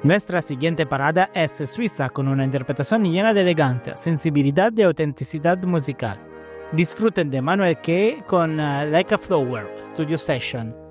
Nuestra siguiente parada es Suiza con una interpretación llena de elegancia, sensibilidad y autenticidad musical. Disfruten de Manuel Kay con Like a Flower Studio Session.